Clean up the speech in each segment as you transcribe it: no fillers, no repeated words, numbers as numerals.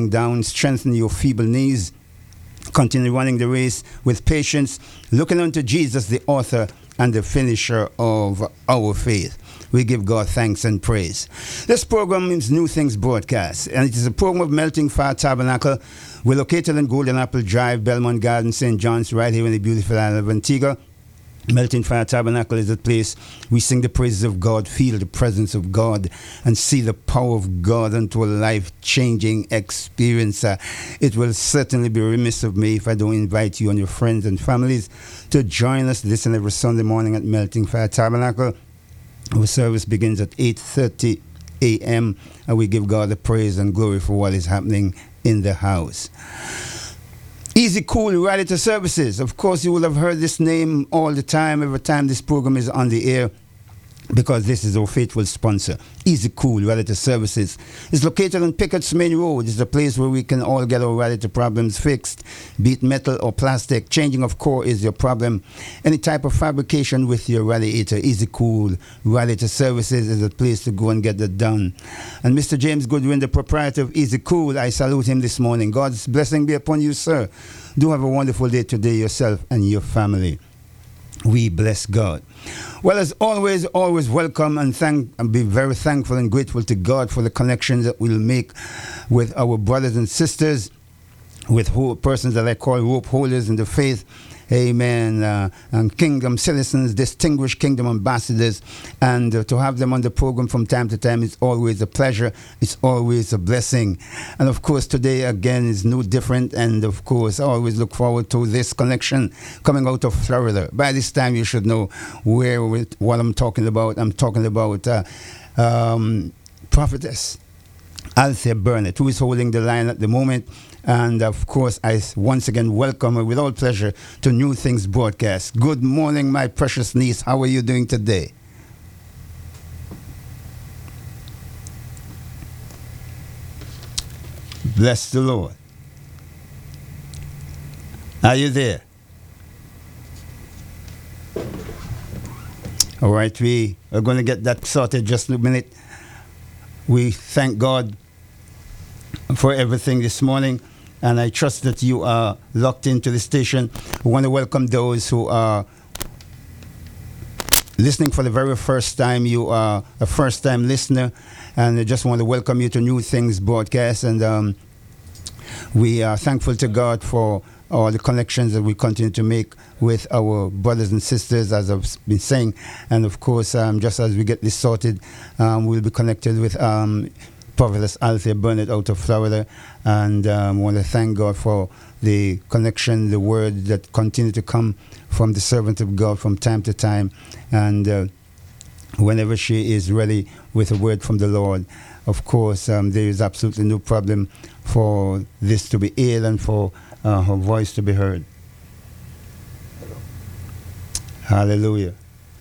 sitting down. Strengthen your feeble knees. Continue running the race with patience, looking unto Jesus, the author and the finisher of our faith. We give God thanks and praise. This program is New Things Broadcast, and it is a program of Melting Fire Tabernacle. We're located in Golden Apple Drive, Belmont Gardens, St. John's, right here in the beautiful island of Antigua. Melting Fire Tabernacle is a place we sing the praises of God, feel the presence of God, and see the power of God into a life-changing experience. It will certainly be remiss of me if I don't invite you and your friends and families to join us. Listen every Sunday morning at Melting Fire Tabernacle. Our service begins at 8:30 a.m. and we give God the praise and glory for what is happening in the house. Easy Cool Reality Services. Of course, you will have heard this name all the time, every time this program is on the air, because this is our faithful sponsor. Easy Cool Reality Services is located on Pickett's Main Road. It's a place where we can all get our reality problems fixed, be it metal or plastic. Changing of core is your problem. Any type of fabrication with your radiator. Easy Cool Reality Services is a place to go and get that done. And Mr. James Goodwin, the proprietor of Easy Cool, I salute him this morning. God's blessing be upon you, sir. Do have a wonderful day today, yourself and your family. We bless God. Well, as always welcome and be very thankful and grateful to God for the connections that we'll make with our brothers and sisters, with persons that I call rope holders in the faith. Amen. And kingdom citizens, distinguished kingdom ambassadors, and to have them on the program from time to time is always a pleasure. It's always a blessing. And of course, today again is no different. And of course, I always look forward to this connection coming out of Florida. By this time, you should know what I'm talking about. I'm talking about Prophetess Althea Burnett, who is holding the line at the moment. And of course, I once again welcome her with all pleasure to New Things Broadcast. Good morning, my precious niece. How are you doing today? Bless the Lord. Are you there? All right, we are going to get that sorted just in a minute. We thank God for everything this morning, and I trust that you are locked into the station. We want to welcome those who are listening for the very first time. You are a first-time listener, and I just want to welcome you to New Things Broadcast. And we are thankful to God for all the connections that we continue to make with our brothers and sisters, as I've been saying. And of course, just as we get this sorted, we'll be connected with Prophetess Althea Burnett out of Florida, and I want to thank God for the connection, the word that continue to come from the servant of God from time to time, and whenever she is ready with a word from the Lord, of course, there is absolutely no problem for this to be aired and for her voice to be heard. Hallelujah.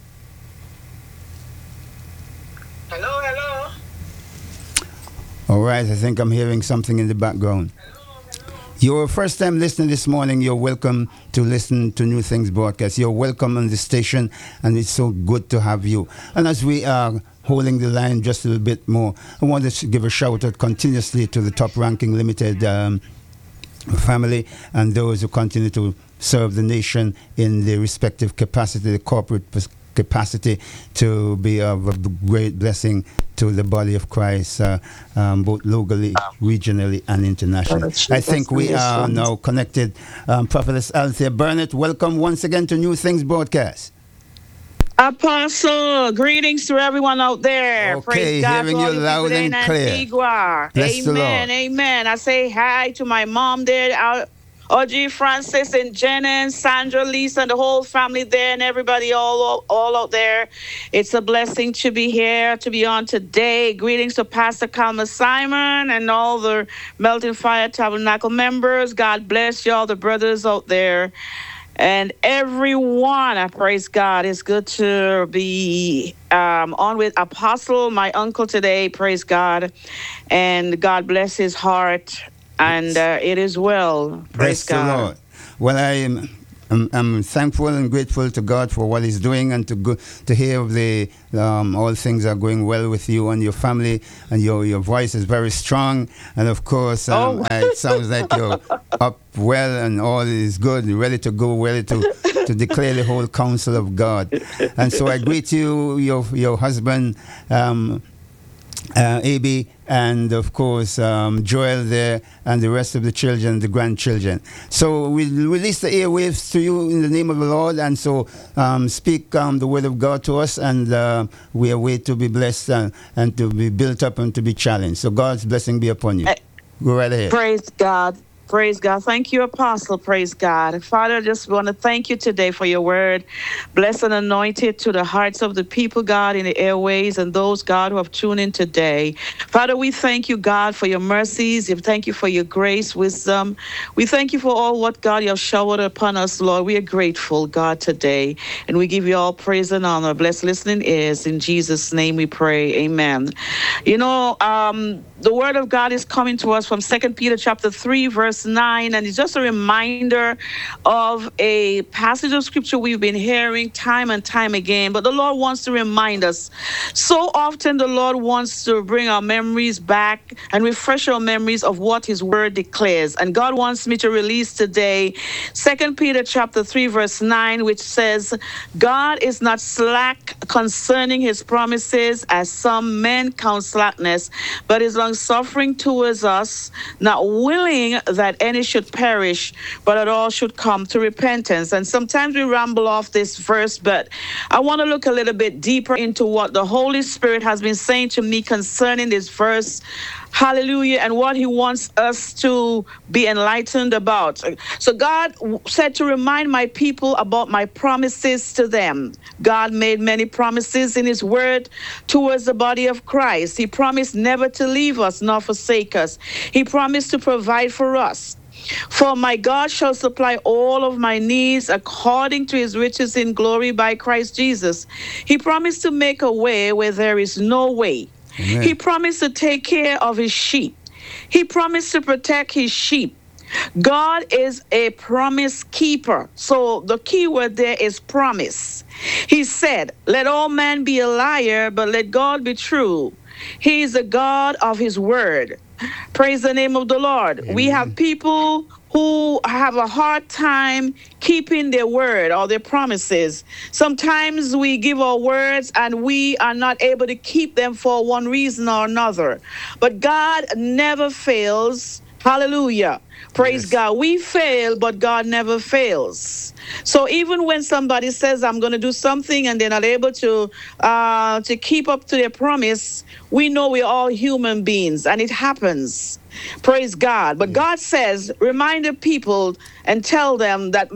Hello, hello. All right, I think I'm hearing something in the background. You're a first-time listener this morning. You're welcome to listen to New Things Broadcast. You're welcome on the station, and it's so good to have you. And as we are holding the line just a little bit more, I want to give a shout-out continuously to the Top Ranking Limited family and those who continue to serve the nation in their respective capacity, the corporate capacity, to be of a great blessing to the body of Christ, both locally, regionally, and internationally. I think we are now connected. Prophetess Althea Burnett, welcome once again to New Things Broadcast. Apostle, greetings to everyone out there. Okay, praise God hearing to all you the loud people and in clear. Antigua. Bless the Lord. Amen, amen. I say hi to my mom there, Audrey, Francis, and Jennings, Sandra, Lisa, and the whole family there, and everybody all out there. It's a blessing to be here, to be on today. Greetings to Pastor Kalma Simon and all the Melting Fire Tabernacle members. God bless you all, the brothers out there. And everyone, I praise God. It's good to be on with Apostle, my uncle today. Praise God. And God bless his heart. And it is well. Praise Bless God. the Lord. Well, I am I'm thankful and grateful to God for what He's doing, and to hear of the all things are going well with you and your family, and your voice is very strong, and of course Oh, it sounds like you're up well and all is good, ready to go, ready to declare the whole counsel of God. And so I greet you, your husband. AB, and of course Joel there, and the rest of the children, the grandchildren. So we release the airwaves to you in the name of the Lord, and so speak the word of God to us, and we await to be blessed and to be built up and to be challenged. So God's blessing be upon you. Go right ahead. praise God. Praise God. Thank you, Apostle. Praise God. Father, I just want to thank you today for your word. Bless and anoint it to the hearts of the people, God, in the airways, and those, God, who have tuned in today. Father, we thank you, God, for your mercies. We thank you for your grace, wisdom. We thank you for all what, God, you have showered upon us, Lord. We are grateful, God, today. And we give you all praise and honor. Bless listening ears. In Jesus' name we pray. Amen. You know, the word of God is coming to us from 2 Peter chapter 3, verse 9, and it's just a reminder of a passage of scripture we've been hearing time and time again, but the Lord wants to remind us. So often the Lord wants to bring our memories back and refresh our memories of what his word declares, and God wants me to release today 2 Peter chapter 3, verse 9, which says, God is not slack concerning his promises, as some men count slackness, but is long-suffering towards us, not willing that any should perish, but that all should come to repentance. And sometimes we ramble off this verse, but I want to look a little bit deeper into what the Holy Spirit has been saying to me concerning this verse. Hallelujah. And what he wants us to be enlightened about. So God said to remind my people about my promises to them. God made many promises in his word towards the body of Christ. He promised never to leave us nor forsake us. He promised to provide for us. For my God shall supply all of my needs according to his riches in glory by Christ Jesus. He promised to make a way where there is no way. Amen. He promised to take care of his sheep. He promised to protect his sheep. God is a promise keeper. So the key word there is promise. He said, let all men be a liar, but let God be true. He is the God of his word. Praise the name of the Lord. Amen. We have people who have a hard time keeping their word or their promises. Sometimes we give our words and we are not able to keep them for one reason or another. But God never fails. Hallelujah. Praise Yes. God. We fail, but God never fails. So even when somebody says, I'm going to do something, and they're not able to keep up to their promise, we know we're all human beings, and it happens. Praise God. But God says, remind the people and tell them that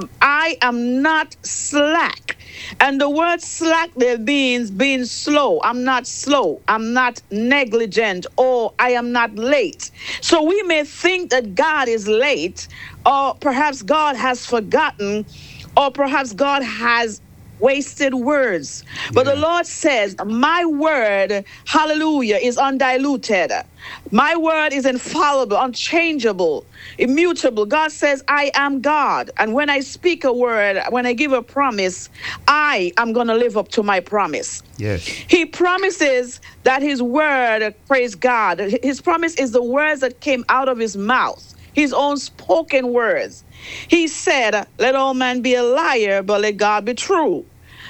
I am not slack. And the word slack there means being slow. I'm not slow. I'm not negligent, or I am not late. So we may think that God is late, or perhaps God has forgotten, or perhaps God has wasted words. But the Lord says, my word, hallelujah, is undiluted. My word is infallible, unchangeable, immutable. God says, I am God. And when I speak a word, when I give a promise, I am going to live up to my promise. Yes. He promises that his word, praise God, his promise is the words that came out of his mouth, his own spoken words. He said, let all men be a liar, but let God be true.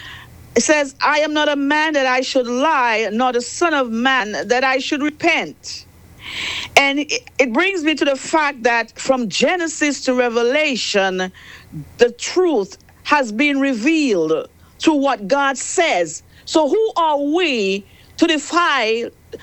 It says, I am not a man that I should lie, nor the son of man that I should repent. And it brings me to the fact that from Genesis to Revelation, the truth has been revealed to what God says. So who are we to defy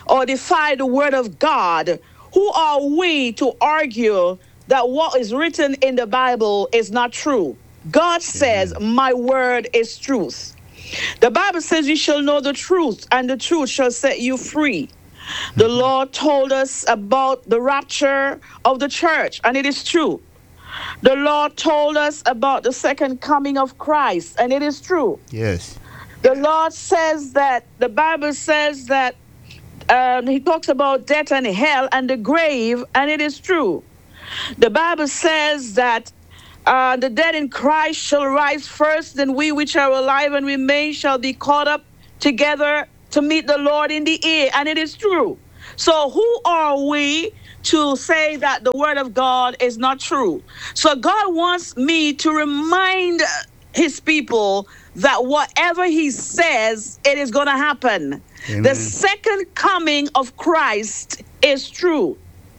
the word of God? Who are we to argue that what is written in the Bible is not true? God says, my word is truth. The Bible says you shall know the truth, and the truth shall set you free. The Lord told us about the rapture of the church, and it is true. The Lord told us about the second coming of Christ, and it is true. Yes. The Lord says that, the Bible says that he talks about death and hell and the grave, and it is true. The Bible says that The dead in Christ shall rise first, and we which are alive and remain shall be caught up together to meet the Lord in the air. And it is true. So who are we to say that the word of God is not true? So God wants me to remind his people that whatever he says, it is going to happen. Amen. The second coming of Christ is true.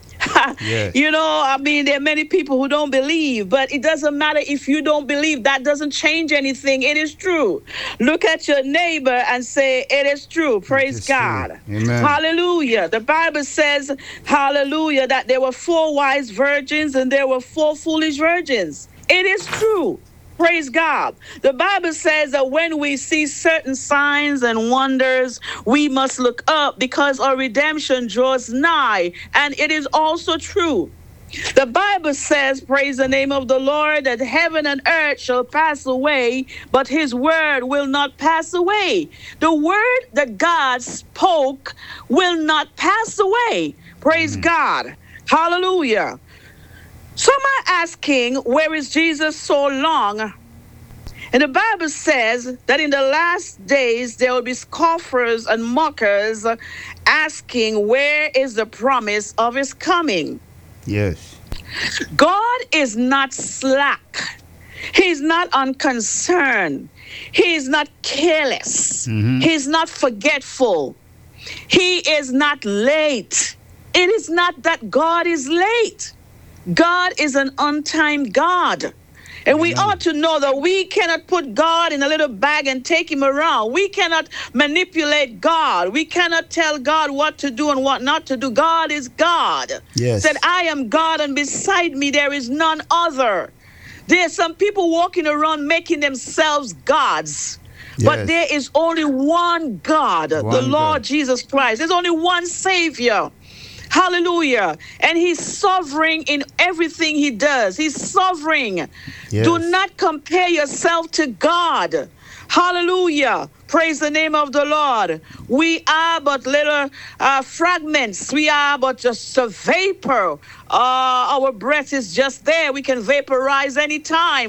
Yes. You know, I mean, there are many people who don't believe, but it doesn't matter if you don't believe. That doesn't change anything. It is true. Look at your neighbor and say, it is true. Praise is God. true. Amen. Hallelujah. The Bible says, hallelujah, that there were 4 wise virgins and there were 4 foolish virgins. It is true. Praise God. The Bible says that when we see certain signs and wonders, we must look up because our redemption draws nigh. And it is also true. The Bible says, praise the name of the Lord, that heaven and earth shall pass away, but his word will not pass away. The word that God spoke will not pass away. Praise God. Hallelujah. Some are asking, where is Jesus so long? And the Bible says that in the last days there will be scoffers and mockers asking, where is the promise of his coming? Yes. God is not slack. He's not unconcerned. He's not careless. He's not forgetful. He is not late. It is not that God is late. God is an on-time God. And we ought to know that we cannot put God in a little bag and take him around. We cannot manipulate God. We cannot tell God what to do and what not to do. God is God. Yes. Said, I am God, and beside me there is none other. There are some people walking around making themselves gods. But Yes. there is only one God, the One Lord God. Jesus Christ. There's only one Savior. Hallelujah. And he's sovereign in everything he does. He's sovereign. Yes. Do not compare yourself to God. Hallelujah. Praise the name of the Lord. We are but little fragments. We are but just a vapor. Our breath is just there. We can vaporize anytime.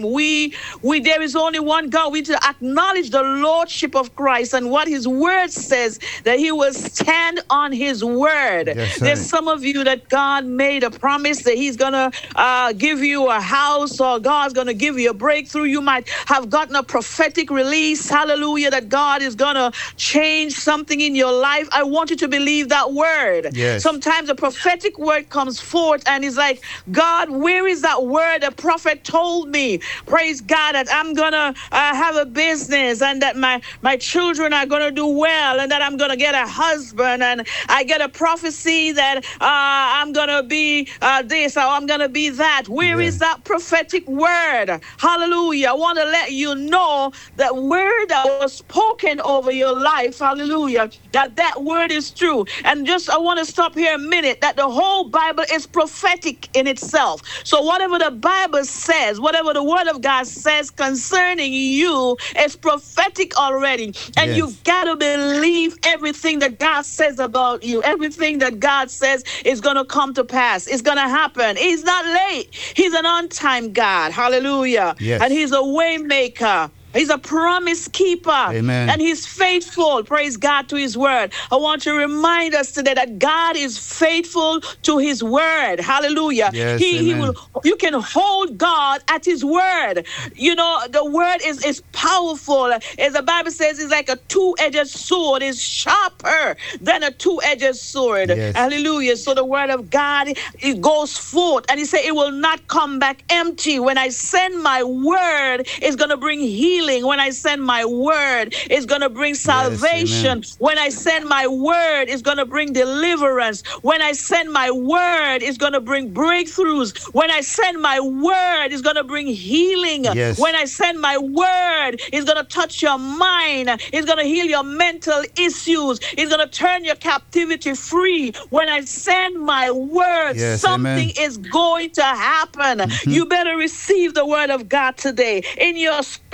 There is only one God. We need to acknowledge the Lordship of Christ and what his word says, that he will stand on his word. Yes, There's sir. some of you that God made a promise that he's going to give you a house, or God's going to give you a breakthrough. You might have gotten a prophetic release. Hallelujah. That God is going to change something in your life. I want you to believe that word. Yes. Sometimes a prophetic word comes forth and it's like, God, where is that word the prophet told me? Praise God, that I'm going to have a business, and that my children are going to do well, and that I'm going to get a husband, and I get a prophecy that I'm going to be this, or I'm going to be that. Where is that prophetic word? Hallelujah. I want to let you know that word that was spoken over your life, hallelujah, that word is true. And just, I want to stop here a minute, that the whole Bible is prophetic in itself. So whatever the Bible says, whatever the word of God says concerning you is prophetic already. And Yes. you've got to believe everything that God says about you. Everything that God says is going to come to pass. It's going to happen. He's not late. He's an on-time God. Hallelujah. Yes. And he's a way maker. He's a promise keeper. Amen. And he's faithful. Praise God to his word. I want to remind us today that God is faithful to his word. Hallelujah. Yes, He amen. you can hold God at his word. You know, the word is powerful. As the Bible says, it's like a two-edged sword. It's sharper than a two-edged sword. Yes. Hallelujah. So the word of God, it goes forth. And he said, it will not come back empty. When I send my word, it's going to bring healing. When I send my word, it's going to bring salvation. amen. When I send my word, it's going to bring deliverance. When I send my word, it's going to bring breakthroughs. When I send my word, it's going to bring healing. Yes. When I send my word, it's going to touch your mind. It's going to heal your mental issues. It's going to turn your captivity free. When I send my word, Yes, something amen. is going to happen. You better receive the word of God today in your spirit, man.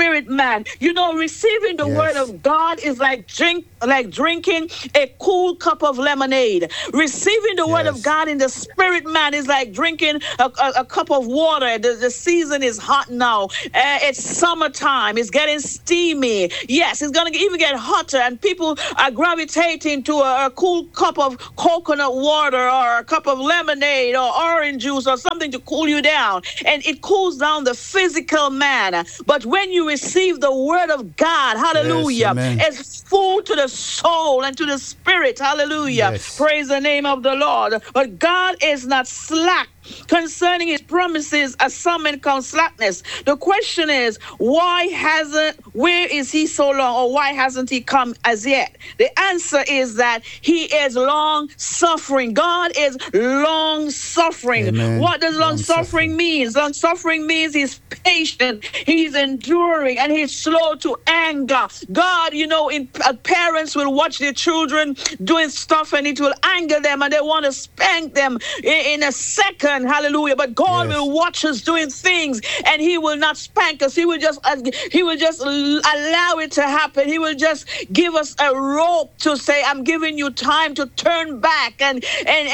man. You know, receiving the word Yes. of God is like drinking a cool cup of lemonade. Receiving the word of Yes. God in the spirit, man, is like drinking a cup of water. The season is hot now. It's summertime. It's getting steamy. Yes, it's going to even get hotter, and people are gravitating to a cool cup of coconut water or a cup of lemonade or orange juice or something to cool you down. And it cools down the physical man. But when you receive the word of God, hallelujah, amen. it's food to the soul and to the spirit. Hallelujah. Yes. Praise the name of the Lord. But God is not slack concerning his promises, as some men count slackness. The question is, where is he so long, or why hasn't he come as yet? The answer is that he is long suffering. God is long suffering. Amen. What does long Long-suffering. suffering mean? Long suffering means he's patient, he's enduring, and he's slow to anger. God, you know, parents will watch their children doing stuff and it will anger them and they want to spank them in a second. Hallelujah. But God Yes. will watch us doing things and he will not spank us. He will just allow it to happen. He will just give us a rope to say, I'm giving you time to turn back. And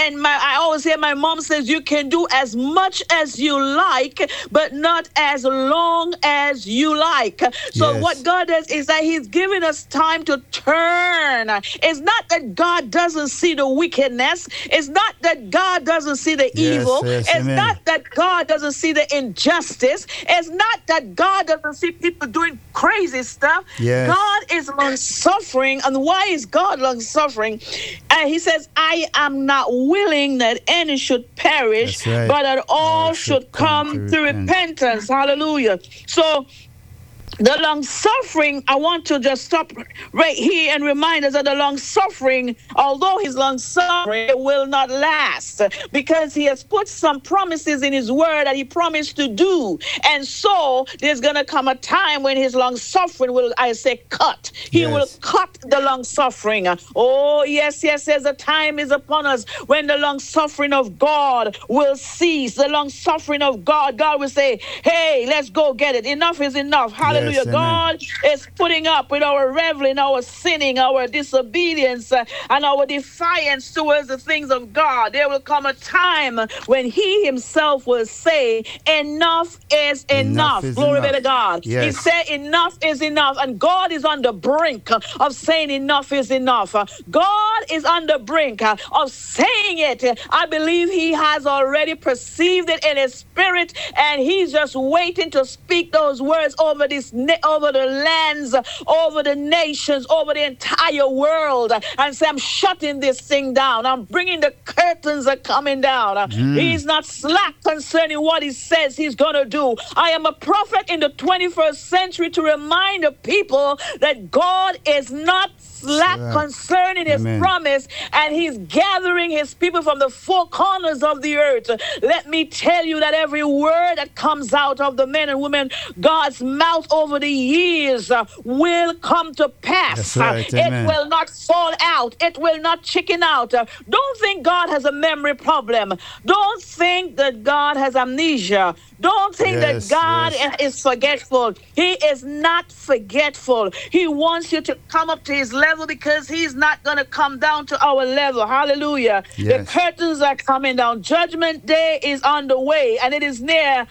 I always hear my mom says, you can do as much as you like, but not as long as you like. So Yes. what God does is that he's giving us time to turn. It's not that God doesn't see the wickedness. It's not that God doesn't see the evil. yes, It's amen. not that God doesn't see the injustice. It's not that God doesn't see people doing crazy stuff. Yes. God is long suffering. And why is God long suffering? And he says, I am not willing that any should perish, That's right. but that all All should come to repent. repentance. Hallelujah. So the long suffering, I want to just stop right here and remind us that the long suffering, although his long suffering, it will not last, because he has put some promises in his word that he promised to do. And so there's going to come a time when his long suffering will, I say, cut. He Yes. will cut the long suffering. Oh, yes, the time is upon us when the long suffering of God will cease. The long suffering of God will say, hey, let's go get it. Enough is enough. Hallelujah. Yes, amen. God is putting up with our reveling, our sinning, our disobedience, and our defiance towards the things of God. There will come a time when he himself will say, enough is enough. is Glory be enough. to God. Yes. He said, enough is enough. And God is on the brink of saying enough is enough. God is on the brink of saying it. I believe he has already perceived it in his spirit, and he's just waiting to speak those words over over the lands, over the nations, over the entire world, and say, I'm shutting this thing down. I'm bringing the curtains are coming down. He's not slack concerning what he says he's going to do. I am a prophet in the 21st century to remind the people that God is not slack Slack. concerning his Amen. promise, and he's gathering his people from the four corners of the earth. Let me tell you that every word that comes out of the men and women God's mouth over the years will come to pass. That's right. It Amen. will not fall out. It will not chicken out. Don't think God has a memory problem. Don't think that God has amnesia. Don't think Yes, that God yes. is forgetful. He is not forgetful. He wants you to come up to his level, because he's not going to come down to our level. Hallelujah. Yes. The curtains are coming down. Judgment day is on the way, and it is near.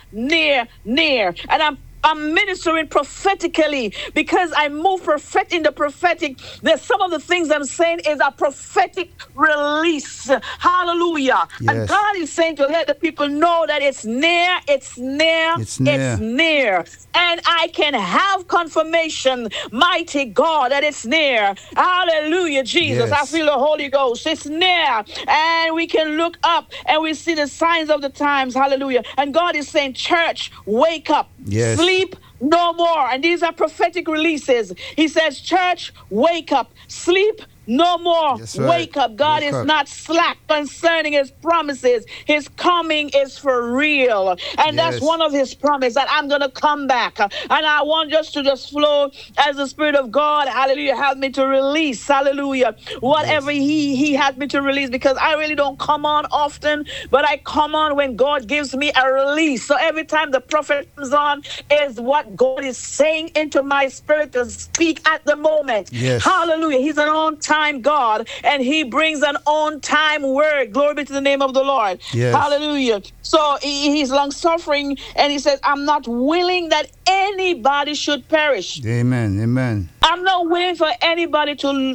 And I'm ministering prophetically, because I move in the prophetic. There's some of the things I'm saying is a prophetic release. Hallelujah. And Yes. God is saying to let the people know that it's near. It's near. And I can have confirmation, mighty God, that it's near. Hallelujah, Jesus. Yes. I feel the Holy Ghost. It's near. And we can look up and we see the signs of the times. Hallelujah. And God is saying, church, wake up. Yes. Sleep no more. And these are prophetic releases. He says, church, wake up. Sleep No more. That's right. Wake up. God Wake is up. not slack concerning his promises. His coming is for real. And that's Yes. one of his promises, that I'm going to come back. And I want us to just flow as the Spirit of God, hallelujah, help me to release, hallelujah, whatever Yes. he had me to release, because I really don't come on often, but I come on when God gives me a release. So every time the prophet comes on is what God is saying into my spirit to speak at the moment. Yes. Hallelujah. He's an on-time God, and he brings an on-time word. Glory be to the name of the Lord. Yes. Hallelujah. So he's long-suffering, and he says, I'm not willing that anybody should perish. Amen. Amen. I'm not waiting for anybody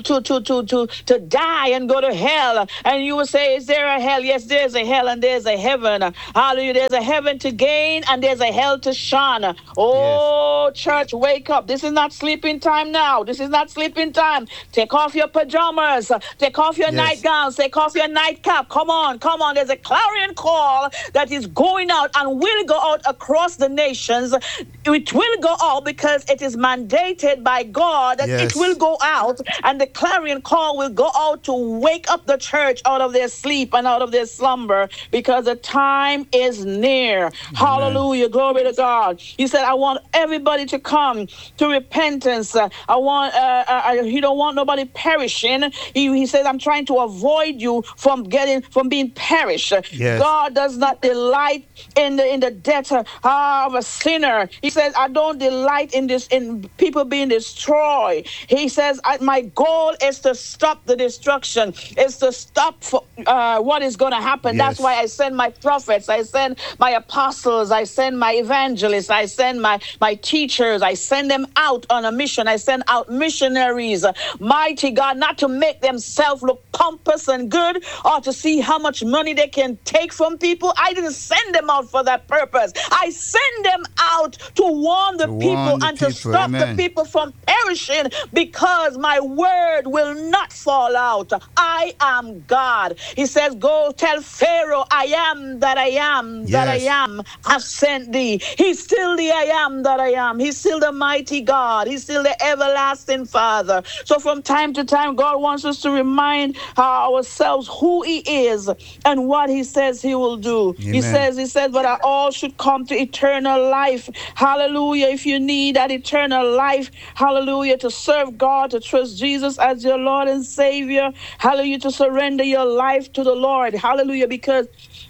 to die and go to hell. And you will say, is there a hell? Yes, there's a hell and there's a heaven. Hallelujah. There's a heaven to gain and there's a hell to shun. Yes. Oh, church, wake up. This is not sleeping time now. This is not sleeping time. Take off your pajamas. Take off your Yes. nightgowns. Take off your nightcap. Come on, come on. There's a clarion call that is going out and will go out across the nations. It will go out because it is mandated by God that it will Yes. go out, and the clarion call will go out to wake up the church out of their sleep and out of their slumber, because the time is near. Amen. Hallelujah. Glory to God. He said, I want everybody to come to repentance. I want, he don't want nobody perishing. He says, I'm trying to avoid you from being perished. Yes. God does not delight in the death of a sinner. He says, I don't delight in people being destroyed. He says, my goal is to stop the destruction, is to stop what is going to happen. Yes. That's why I send my prophets, I send my apostles, I send my evangelists, I send my teachers, I send them out on a mission. I send out missionaries, mighty God, not to make themselves look pompous and good, or to see how much money they can take from people. I didn't send them out for that purpose. I send them out to warn the people and to stop the people from perishing, because my word will not fall out. I am God. He says, go tell Pharaoh, I am that I am, that I Yes. am, have sent thee. He's still the I am that I am. He's still the mighty God. He's still the everlasting Father. So from time to time, God wants us to remind ourselves who he is and what he says he will do. Amen. He says, but all should come to eternal life. Hallelujah. If you need that eternal life, hallelujah, to serve God, to trust Jesus as your Lord and Savior, hallelujah, to surrender your life to the Lord, hallelujah, because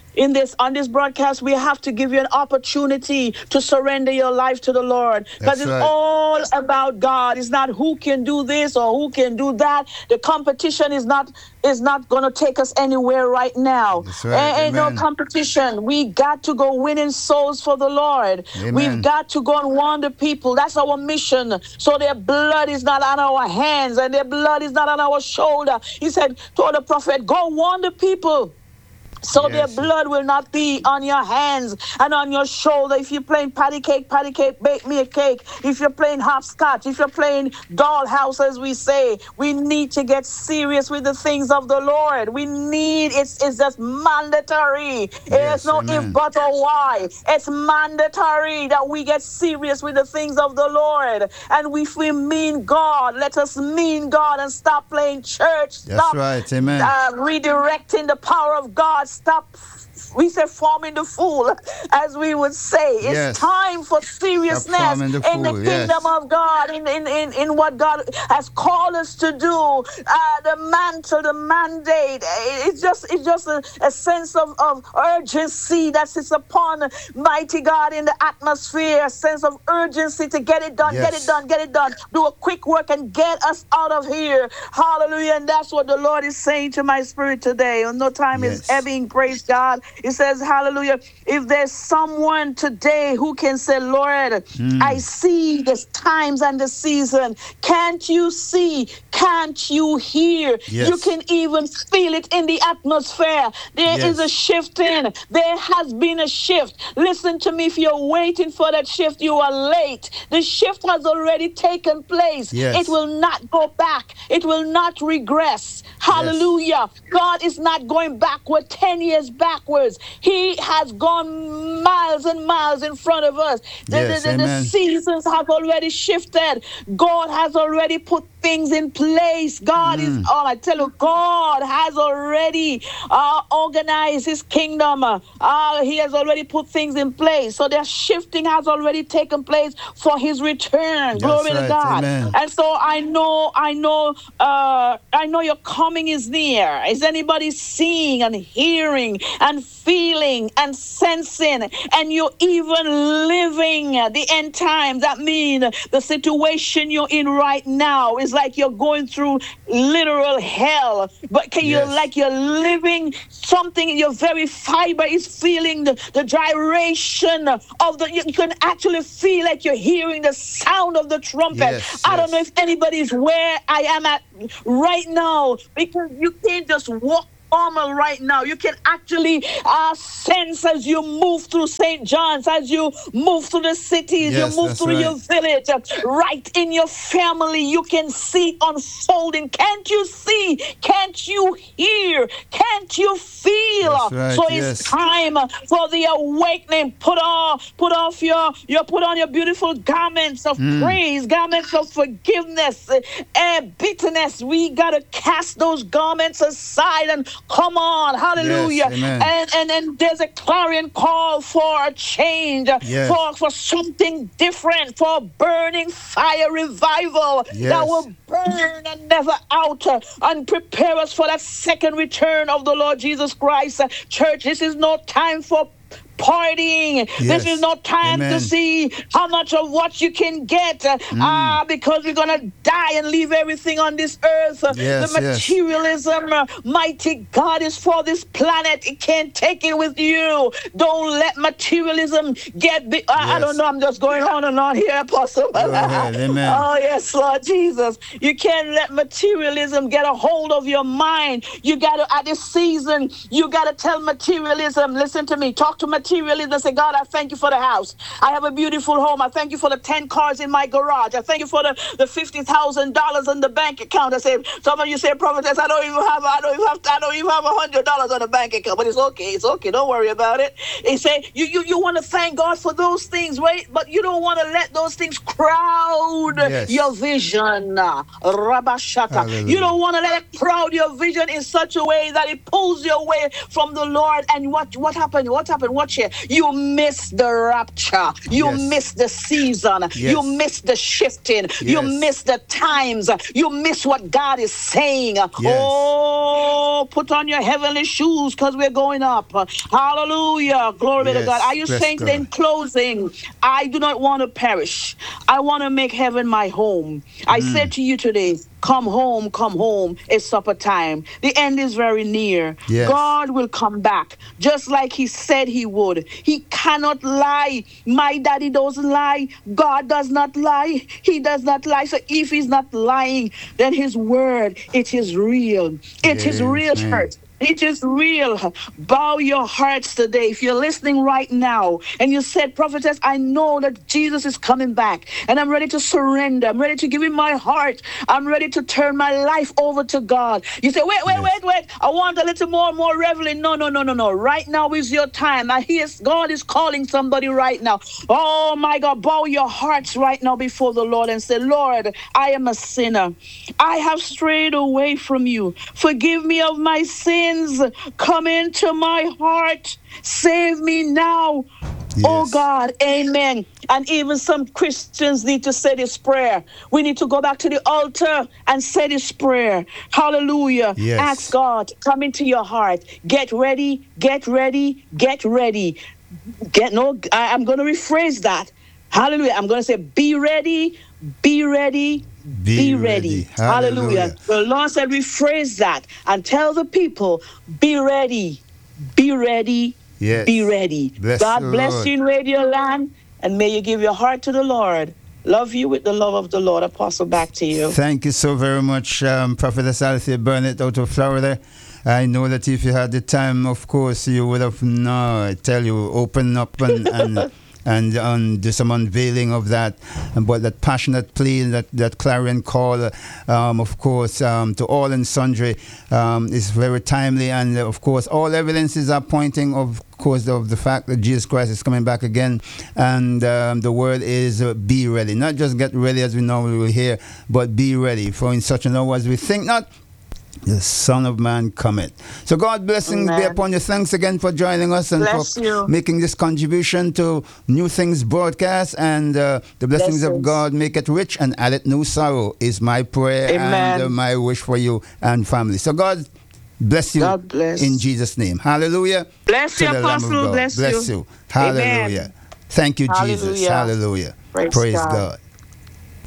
on this broadcast, we have to give you an opportunity to surrender your life to the Lord, because That's it's right. all about God. It's not who can do this or who can do that. The competition is not going to take us anywhere right now. That's right. Ain't no Amen. competition. We got to go winning souls for the Lord. Amen. We've got to go and warn the people. That's our mission. So their blood is not on our hands and their blood is not on our shoulder. He said, told the prophet, go warn the people, so their Yes. blood will not be on your hands and on your shoulder. If you're playing patty cake, bake me a cake. If you're playing hopscotch, if you're playing dollhouse, as we say, we need to get serious with the things of the Lord. We need, it's just mandatory. There's no Amen. if, but, or why. It's mandatory that we get serious with the things of the Lord. And if we mean God, let us mean God and stop playing church. That's Stop right. Amen. redirecting the power of God. Stop, we say, forming the fool, as we would say. It's Yes. time for seriousness forming the in the fool, kingdom yes. of God, in what God has called us to do. The mantle, the mandate. It's just a sense of urgency that sits upon mighty God in the atmosphere. A sense of urgency to get it done, Yes. get it done. Do a quick work and get us out of here. Hallelujah. And that's what the Lord is saying to my spirit today. No time is Yes. ebbing. Praise God. It says, hallelujah. If there's someone today who can say, Lord, I see the times and the season. Can't you see? Can't you hear? Yes. You can even feel it in the atmosphere. There is Yes. a shift in. There has been a shift. Listen to me. If you're waiting for that shift, you are late. The shift has already taken place. Yes. It will not go back. It will not regress. Hallelujah. God is not going backward 10 years backwards. He has gone miles and miles in front of us. The Yes, seasons have already shifted. God has already put things in place. God is, I tell you, God has already organized his kingdom. He has already put things in place. So their shifting has already taken place for his return. Glory to God. Amen. And so I know your coming is near. Is anybody seeing and hearing and feeling and sensing, and you're even living the end time? That means the situation you're in right now is like you're going through literal hell, but you're living something. Your very fiber is feeling the gyration of you can actually feel like you're hearing the sound of the trumpet. I don't know if anybody's where I am at right now, because you can't just walk normal right now. You can actually sense as you move through St. John's, as you move through the cities, you move through your village, right in your family, you can see unfolding. Can't you see? Can't you hear? Can't you feel? So it's time for the awakening. Put on your beautiful garments of praise, garments of forgiveness, and bitterness. We gotta cast those garments aside and come on, hallelujah. And there's a clarion call for a change, for something different, for burning fire revival that will burn and never out, and prepare us for that second return of the Lord Jesus Christ. Church, this is no time for partying. This is no time to see how much of what you can get, because we're gonna die and leave everything on this earth. The materialism, mighty God, is for this planet. It can't take it with you. Don't let materialism get I don't know, I'm just going on and on here, Apostle. Oh yes, Lord Jesus. You can't let materialism get a hold of your mind. You gotta, at this season, you gotta tell materialism, listen to me, talk to materialism, say, God, I thank you for the house. I have a beautiful home. I thank you for the 10 cars in my garage. I thank you for the $50,000 in the bank account. I say, some of you say, prophetess, I don't even have $100 on the bank account, but it's okay. Don't worry about it. They say, you want to thank God for those things, right? But you don't want to let those things crowd your vision. Rabashata. You don't want to let it crowd your vision in such a way that it pulls you away from the Lord. And what happened? Watch here. You miss the rapture. You miss the season. You miss the shifting. You miss the times. You miss what God is saying. Oh, put on your heavenly shoes, because we're going up. Hallelujah. Glory to God. Are you saying in closing, I do not want to perish. I want to make heaven my home. I said to you today, come home, come home. It's supper time. The end is very near. God will come back, just like he said he would. He cannot lie. My daddy doesn't lie. God does not lie. He does not lie. So if he's not lying, then his word, it is real. It is real, church. It is real. Bow your hearts today. If you're listening right now and you said, prophetess, I know that Jesus is coming back and I'm ready to surrender. I'm ready to give him my heart. I'm ready to turn my life over to God. You say, wait. I want a little more reveling. No. Right now is your time. God is calling somebody right now. Oh my God, bow your hearts right now before the Lord and say, Lord, I am a sinner. I have strayed away from you. Forgive me of my sins. Come into my heart. Save me now. Oh God, amen. And even some Christians need to say this prayer. We need to go back to the altar and say this prayer. Hallelujah. Ask God, come into your heart. Get ready. I'm going to rephrase that. Hallelujah. I'm going to say, be ready. Be ready. Hallelujah. The Lord said, rephrase that and tell the people, be ready. Be ready. God bless you in Radio Land, and may you give your heart to the Lord. Love you with the love of the Lord. Apostle, back to you. Thank you so very much, Prophetess Althea Burnett out of Florida. I know that if you had the time, of course, you would have, open up and and do some unveiling of that. But that passionate plea, that clarion call, of course, to all and sundry, is very timely. And of course, all evidences are pointing, of course, of the fact that Jesus Christ is coming back again. And the word is be ready. Not just get ready as we normally will hear, but be ready. For in such an hour as we think not, the Son of Man cometh. So God blessings be upon you. Thanks again for joining us and for making this contribution to New Things broadcast. And the blessings of God make it rich and add it no sorrow is my prayer. Amen. And my wish for you and family. So God bless you. God bless. In Jesus' name. Hallelujah. Bless you, Apostle. Bless you. Hallelujah. Amen. Thank you, Jesus. Hallelujah. Praise God.